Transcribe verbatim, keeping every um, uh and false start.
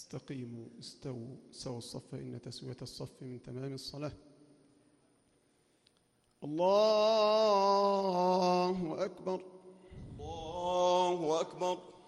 استقيموا استووا سووا الصف إن تسوية الصف من تمام الصلاة. الله أكبر. الله أكبر.